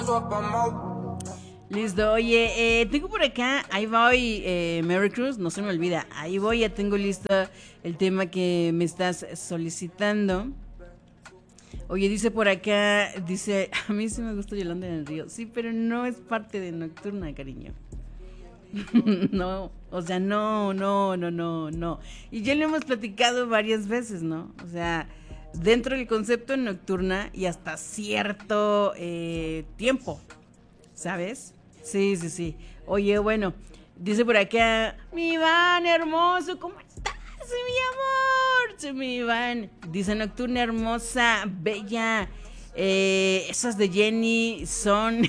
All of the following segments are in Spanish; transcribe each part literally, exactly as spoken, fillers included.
Listo, oye, eh, tengo por acá, ahí voy, eh, Merry Cruz, no se me olvida, ahí voy, ya tengo listo el tema que me estás solicitando. Oye, dice por acá, dice, a mí sí me gusta Yolanda en el Río, sí, pero no es parte de Nocturna, cariño. No, o sea, no, no, no, no, no. Y ya lo hemos platicado varias veces, ¿no? O sea, dentro del concepto de Nocturna y hasta cierto eh, tiempo, ¿sabes? Sí, sí, sí. Oye, bueno, dice por acá, mi Iván hermoso, ¿cómo estás, mi amor? Sí, mi Iván. Dice Nocturna hermosa, bella. Eh, esas de Jenny son...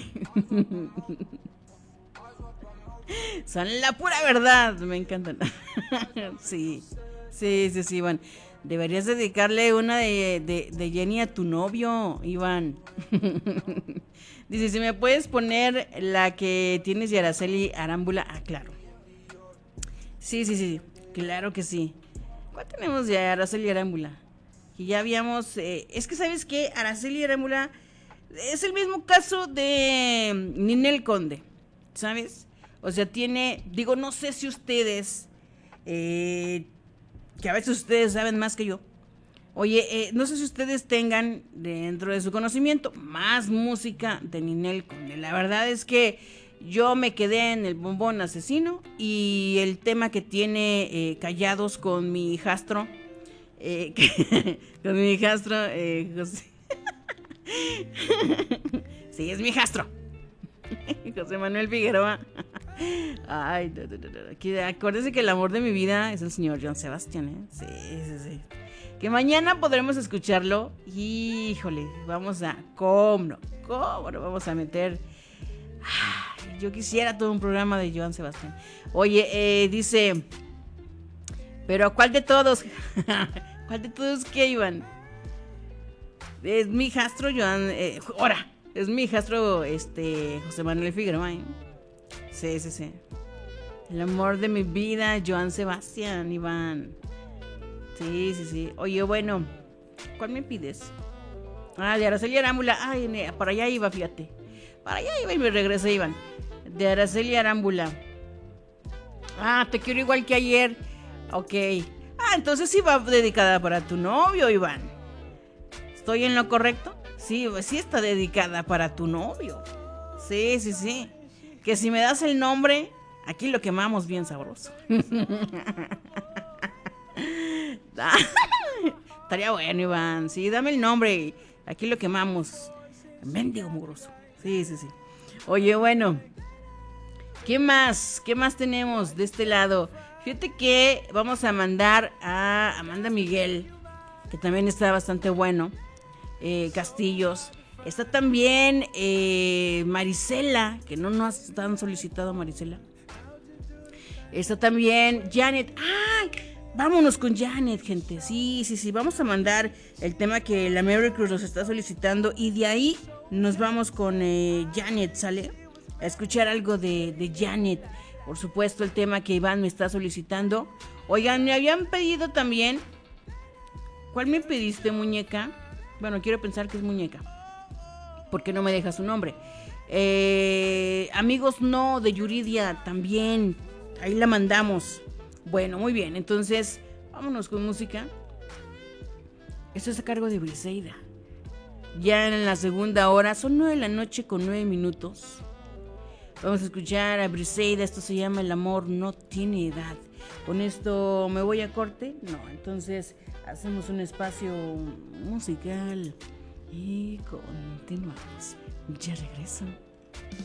son la pura verdad, me encantan. Sí, sí, sí, sí, Iván. Deberías dedicarle una de, de, de Jenny a tu novio, Iván. Dice, si me puedes poner la que tienes de Araceli Arámbula. Ah, claro. Sí, sí, sí, claro que sí. ¿Cuál tenemos de Araceli Arámbula? Que ya habíamos... Eh, es que, ¿sabes qué? Araceli Arámbula es el mismo caso de Ninel Conde, ¿sabes? O sea, tiene... Digo, no sé si ustedes... Eh, que a veces ustedes saben más que yo. Oye, eh, no sé si ustedes tengan dentro de su conocimiento más música de Ninel Conde. La verdad es que yo me quedé en el Bombón Asesino y el tema que tiene eh, Callados con mi hijastro. Eh, con mi hijastro, eh, José. Sí, es mi hijastro. José Manuel Figueroa. Ay, no, no, no, no. Acuérdense que el amor de mi vida es el señor Joan Sebastián, ¿eh? Sí, sí, sí. Que mañana podremos escucharlo. Híjole, vamos a... ¿Cómo no? ¿Cómo no? Vamos a meter... Ay, yo quisiera todo un programa de Joan Sebastián. Oye, eh, dice... ¿Pero cuál de todos? ¿Cuál de todos qué, Iván? Es mi hijastro Joan... Eh, ¡Hora! Es mi hijastro este, José Manuel Figueroa, ¿eh? Sí, sí, sí. El amor de mi vida, Joan Sebastián, Iván. Sí, sí, sí. Oye, bueno, ¿cuál me pides? Ah, de Araceli Arámbula. Ay, para allá iba, fíjate. Para allá iba y me regresé, Iván. De Araceli Arámbula. Ah, te quiero igual que ayer. Ok. Ah, entonces sí va dedicada para tu novio, Iván. ¿Estoy en lo correcto? Sí, sí está dedicada para tu novio. Sí, sí, sí. Que si me das el nombre, aquí lo quemamos bien sabroso. Estaría bueno, Iván. Sí, dame el nombre. Aquí lo quemamos. Mendigo mugroso. Sí, sí, sí. Oye, bueno. ¿Qué más? ¿Qué más tenemos de este lado? Fíjate que vamos a mandar a Amanda Miguel, que también está bastante bueno. Eh, Castillos. Está también eh, Marisela, que no nos han solicitado a Marisela. Está también Janet. ¡Ay! Vámonos con Janet, gente. Sí, sí, sí. Vamos a mandar el tema que la Merry Cruz nos está solicitando. Y de ahí nos vamos con eh, Janet, ¿sale? A escuchar algo de, de Janet. Por supuesto, el tema que Iván me está solicitando. Oigan, me habían pedido también. ¿Cuál me pediste, muñeca? Bueno, quiero pensar que es muñeca. ¿Por qué no me deja su nombre? Eh, amigos no, de Yuridia también. Ahí la mandamos. Bueno, muy bien. Entonces, vámonos con música. Esto es a cargo de Briseida. Ya en la segunda hora. Son nueve de la noche con nueve minutos. Vamos a escuchar a Briseida. Esto se llama El amor no tiene edad. Con esto me voy a corte. No, entonces hacemos un espacio musical. Y continuamos. Ya regreso.